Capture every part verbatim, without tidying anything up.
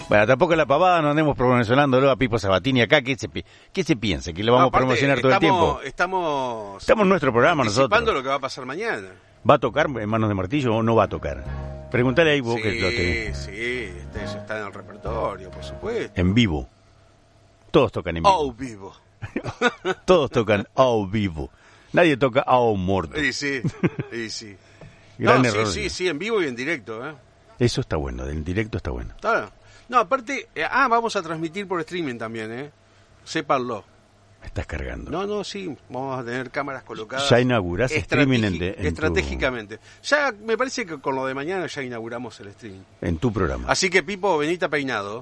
Bueno, tampoco la pavada, no andemos promocionándolo a Pipo Sabatini acá. ¿Qué se, pi- qué se piensa? ¿Que lo vamos No, aparte, a promocionar todo estamos, el tiempo? Estamos... Estamos en nuestro programa anticipando nosotros. lo que va a pasar mañana. ¿Va a tocar en Manos de Martillo o no va a tocar? Pregúntale ahí vos Sí, que lo tenés. sí, este, eso está en el repertorio, por supuesto. En vivo. Todos tocan en vivo. Oh, vivo. Todos tocan ao vivo. Nadie toca ao muerto. Y sí, y sí. Gran no, error. sí, sí, sí, en vivo y en directo, ¿eh? Eso está bueno, del directo está bueno. Está- No, aparte, eh, ah, vamos a transmitir por streaming también, ¿eh? Sépanlo. Me estás cargando. No, no, sí, vamos a tener cámaras colocadas. Ya inaugurás streaming en, estrategi- de- en tu- estratégicamente. Ya me parece que con lo de mañana ya inauguramos el streaming. en tu programa. Así que, Pipo, venite peinado.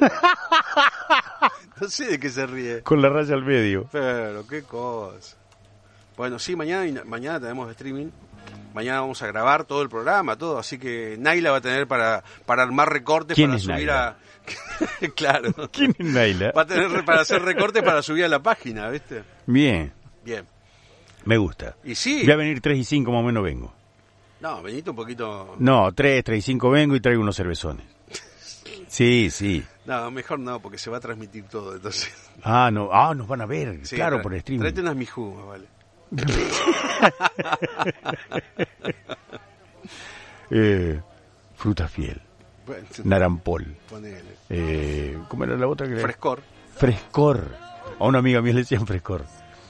No sé de qué se ríe. Con la raya al medio. Pero, qué cosa. Bueno, sí, mañana, ina- mañana tenemos streaming. Mañana vamos a grabar todo el programa, todo. Así que Naila va a tener para, para armar recortes ¿Quién para es subir Naila? a... Claro. ¿Quién es Naila? Va a tener para hacer recortes para subir a la página, ¿viste? Bien, Bien. me gusta. Y sí. Voy a venir tres y cinco más o menos vengo. No, venite un poquito... No, tres, tres y cinco vengo y traigo unos cervezones. Sí, sí. No, mejor no, porque se va a transmitir todo, entonces. Ah, no, ah, nos van a ver, Sí, claro, tra- por streaming. Tráete unas mijú, más vale. eh, fruta fiel, Bueno, narampol, ponele. eh, ¿cómo era la otra que le- Frescor. Frescor. A una amiga mía le decían frescor.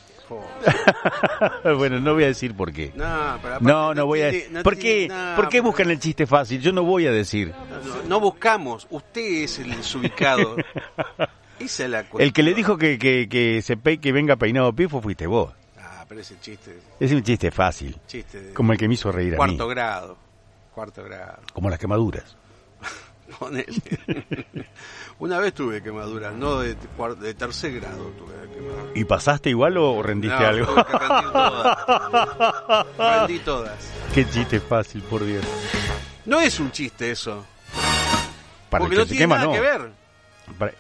Oh. Bueno, no voy a decir por qué. No, pero aparte No, no voy a tiene- decir. no ¿Por tiene qué? nada, ¿Por qué pero- buscan el chiste fácil? Yo no voy a decir. No, no buscamos, usted es el desubicado. Esa es la cuestión. El que le dijo que, que, que se pe que venga peinado pifo fuiste vos. Ah, pero ese chiste, Es un chiste fácil. chiste de Como el que me hizo reír a mí. cuarto grado. Cuarto grado. Como las quemaduras. Ponele. Una vez tuve quemaduras, no de, cuar- de tercer grado tuve quemaduras. ¿Y pasaste igual o rendiste No, algo? tuve que rendir todas. Rendí todas. Qué chiste fácil, por Dios. No es un chiste eso. Para porque el que no se tiene quema, nada no. que ver. Para-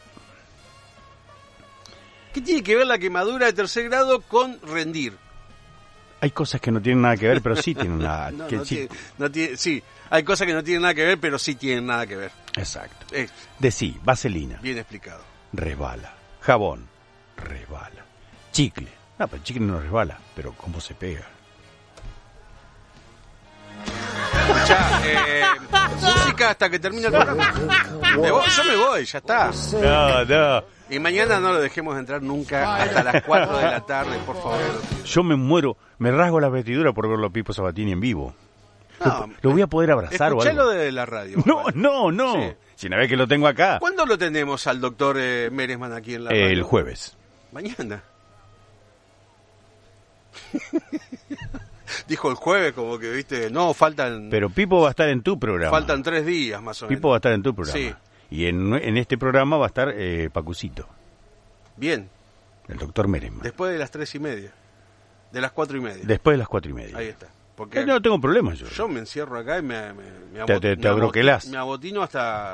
¿Qué tiene que ver la quemadura de tercer grado con rendir? Hay cosas que no tienen nada que ver, pero sí tienen nada No, que no sí. tiene- no tiene- sí, hay cosas que no tienen nada que ver, pero sí tienen nada que ver. Exacto. Es Decí, vaselina, bien explicado. resbala. Jabón, resbala. Chicle. No, pero el chicle no resbala, pero cómo se pega. Escuchá, eh, música hasta que termine el programa. Me voy- yo me voy, ya está. No, no. Y mañana no lo dejemos entrar nunca hasta las cuatro de la tarde, por favor. Yo me muero, me rasgo las vestiduras por verlo a Pipo Sabatini en vivo. No, Lo, lo voy a poder abrazar o escuchalo algo. de la radio. No, vale. no, no. Sí. Si una vez que lo tengo acá. ¿Cuándo lo tenemos al doctor eh, Meresman aquí en la radio? El jueves. Mañana. Dijo el jueves como que, viste, no, faltan Pero Pipo va a estar en tu programa. faltan tres días más o menos. Pipo va a estar en tu programa. Sí. Y en, en este programa va a estar eh, Pacucito, Bien, el doctor Meresman. después de las tres y media. De las cuatro y media. Después de las cuatro y media. Ahí está. Porque Eh, no tengo problema yo. yo me encierro acá y me, me, me, Te- amo- te- te me amo- abroquelás. me abotino hasta...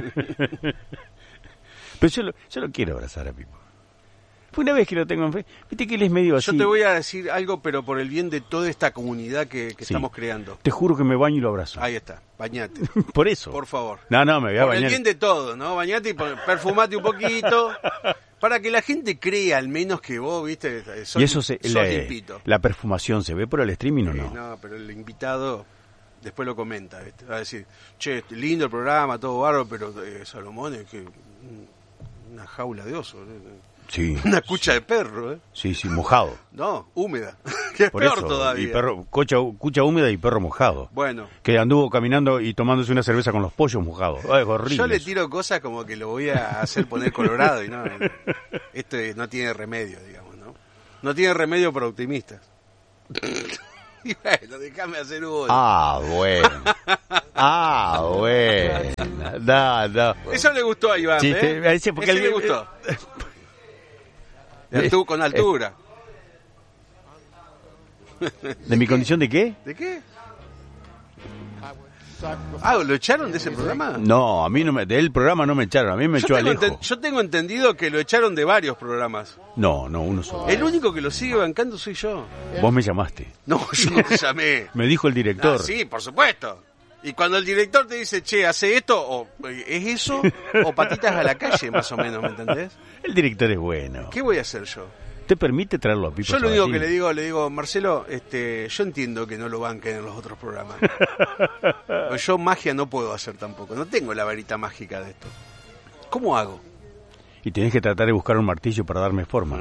Pero yo lo, yo lo quiero abrazar a Pipo. Fue una vez que lo tengo enfrente. Viste que él es medio así. Yo te voy a decir algo, pero por el bien de toda esta comunidad que, que Sí. estamos creando. Te juro que me baño y lo abrazo. Ahí está, bañate, Por eso. por favor. No, no, me voy a Por el bañar. bien de todo, ¿no? Bañate y pon- perfumate un poquito. Para que la gente crea al menos que vos, viste, sos, Y eso se, sos la, limpito. la perfumación se ve por el streaming o Sí, no. no, pero el invitado después lo comenta, ¿viste? Va a decir, che, lindo el programa, todo bárbaro, pero eh, Salomón es que mm, una jaula de oso, ¿no? Sí. Una cucha de perro, ¿eh? Sí, sí, mojado. No, húmeda, que es Por peor eso. todavía. Y perro, cucha, cucha húmeda y perro mojado. Bueno, Que anduvo caminando y tomándose una cerveza con los pollos mojados. Ay, es horrible. yo le eso. tiro cosas como que lo voy a hacer poner colorado y no, esto no tiene remedio, digamos, ¿no? No tiene remedio para optimistas. Y bueno, déjame hacer uno. Ah, bueno. Ah, bueno. No, no. Eso le gustó a Iván, Chiste, ¿eh? ese porque Ese le alguien- gustó. De altu- con altura. ¿De mi condición de qué? ¿De qué? Ah, ¿lo echaron de ese programa? No, a mí no me, del programa no me echaron, a mí me Yo echó tengo, Alejo. enten- yo tengo entendido que lo echaron de varios programas. No, no, uno solo. El único que lo sigue bancando soy yo. Vos me llamaste. No, yo no te llamé. Me dijo el director. Ah, sí, por supuesto. Y cuando el director te dice, che, hace esto, o ¿es eso? O patitas a la calle, más o menos, ¿me entendés? El director es bueno. ¿Qué voy a hacer yo? ¿Te permite traerlo a Pipo Yo lo único Sabatini? que le digo, le digo, Marcelo, este, yo entiendo que no lo banquen en los otros programas. Pero yo magia no puedo hacer tampoco. No tengo la varita mágica de esto. ¿Cómo hago? Y tenés que tratar de buscar un martillo para darme forma.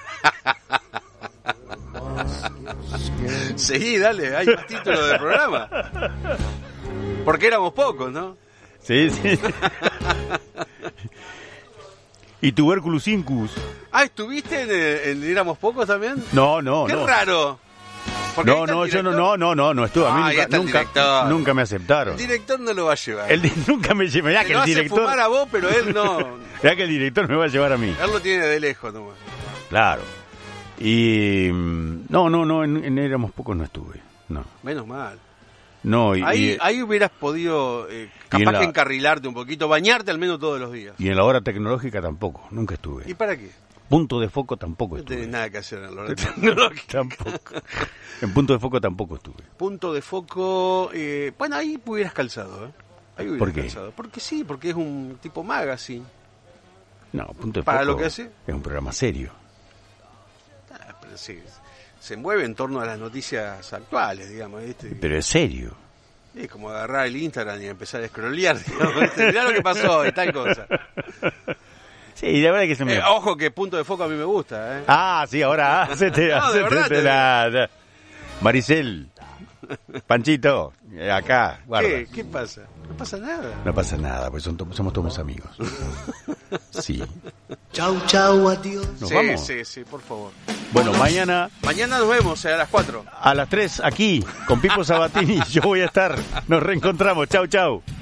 Seguí, dale, hay más títulos del programa. Porque éramos pocos, ¿no? Sí, sí. ¿Y Tuberculus incus? Ah, ¿estuviste en, en Éramos Pocos también? No, no, ¡Qué no. raro! Porque ahí No, está el no, yo no, director. no, no, no, no estuve. A mí Ah, ahí nunca, está el nunca, director. nunca me aceptaron. El director no lo va a llevar. El di- nunca me lleva. Mirá Te que lo el hace director. fumar a vos, pero él no. Mirá que el director me va a llevar a mí. Él lo tiene de lejos nomás. Claro. Y. mm, No, no, no, en, en Éramos Pocos no estuve. No. Menos mal. No, y, Ahí, y, ahí hubieras podido, eh, Y capaz en la- que encarrilarte un poquito, bañarte al menos todos los días. y en la hora tecnológica tampoco. Nunca estuve. ¿Y para qué? Punto de foco tampoco No tenés estuve. nada que hacer en la hora tecnológica. Tampoco. En punto de foco tampoco estuve. Punto de foco. Eh, bueno, ahí hubieras calzado, ¿eh? Ahí hubieras ¿Por qué? calzado. Porque sí, porque es un tipo magazine. No, punto de Para foco lo que hace. es un programa serio. Ah, pero sí, se mueve en torno a las noticias actuales, digamos. ¿Viste? Pero es serio. Es como agarrar el Instagram y empezar a scrollear, digamos. ¿Viste? Mirá lo que pasó y tal cosa. Sí, la verdad que se me... Eh, ojo que punto de foco a mí me gusta, ¿eh? Ah, sí, ahora hacete, No, de hacete verdad te la- la- Maricel, Panchito, eh, acá, guarda. ¿Qué? ¿Qué pasa? No pasa nada. No pasa nada, pues son to- somos todos amigos. Sí. Chau, chau, adiós. ¿Nos sí, vamos? sí, sí, por favor. Bueno, mañana Mañana nos vemos eh, a las cuatro. a las tres aquí con Pipo Sabatini. Yo voy a estar. Nos reencontramos. Chau, chau.